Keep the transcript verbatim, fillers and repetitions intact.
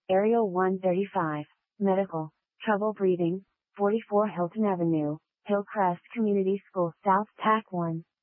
Area one thirty-five, Medical, Trouble Breathing, forty-four Hilton Avenue, Hillcrest Community School South T A C one.